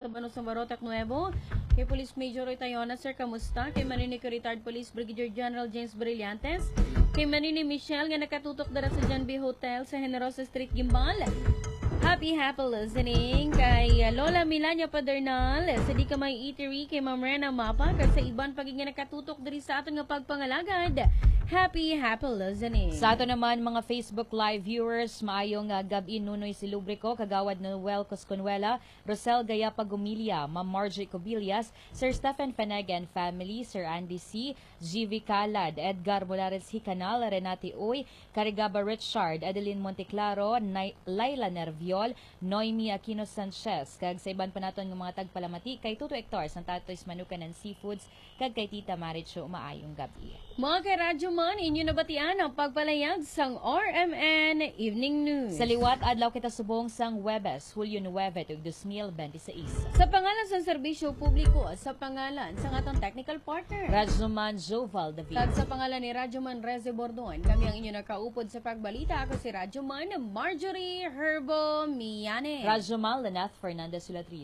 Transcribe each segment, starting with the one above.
Cabanos ng Barotac Nuevo. Kay Police Major Roy Tayona, sir, kamusta? Kay Manini Retired Police Brigadier General James Brillantes. Kay Manini Michelle nga nakatutok dara sa John B. Hotel sa Generosa Street, Gimbal. Happy listening kay Lola Milania Padernal sa Di Kamay Eatery, kay Ma'am Rena Mapa kay sa iban pagiging nakatutok diri sa aton nga pagpangalagad. Happy listening. Sa ato naman mga Facebook Live viewers, maayong gabi Nunoy Silubrico, Kagawad Noel Cosconuela, Rosel Gayapa Gumilia, Ma'am Marjorie Cobillas, Sir Stephen Faneg and family, Sir Andy C, GV Calad, Edgar Molares Hicanal, Renati Uy, Carigaba Richard, Adeline Monteclaro, Laila Nerviol, Noemi Aquino Sanchez, kag sa iban pa naton ng mga tagpalamati kay Tuto Hector, Santatos Manukan and Seafoods, kag kay Tita Maricho, maayong gabi. Mga ka-radyo man, inyo nabatian ang pagpalayag sang RMN Evening News. Sa liwat, adlaw kita subong sang Webes, Hulyo 9, 2026. Sa pangalan sa serbisyo publiko, sa pangalan sa atong technical partner, Radyoman Joval David. Kag sa pangalan ni Radyoman Reze Bordon, kami ang inyo nakaupod sa pagbalita. Ako si Radyoman Marjorie Herbo Miane. Radyoman Lanath Fernandez Sulatriz.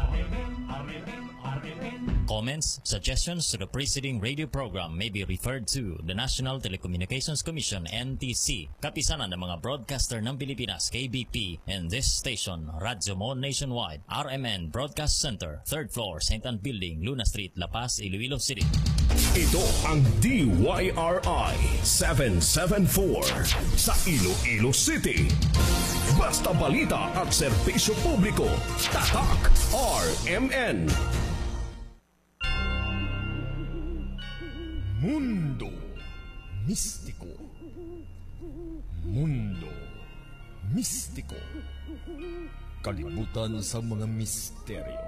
Comments, suggestions to the preceding radio program may be referred to the National Telecommunications Commission, NTC, kapisanan ng mga broadcaster ng Pilipinas, KBP, and this station, Radyo Mon Nationwide, RMN Broadcast Center, 3rd floor, St. Anne Building, Luna Street, La Paz, Iloilo City. Ito ang DYRI 774 sa Iloilo City. Basta balita at serbisyo publiko, tatak RMN. Mundo Mistiko. Mundo Mistiko. Kalibutan sa mga misteryo.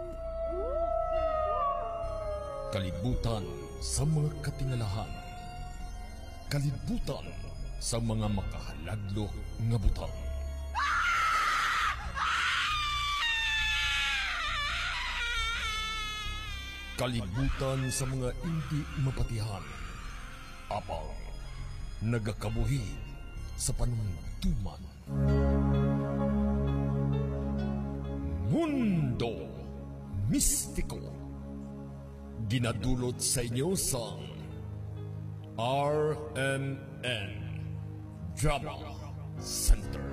Kalibutan sa mga katingalahan. Kalibutan sa mga makahalaglo nga butang. Kalibutan sa mga hindi mapatihan. Apang nagakabuhi sa panuntuman. Mundo Mistiko. Ginadulot sa inyo sa RMN Drama Center.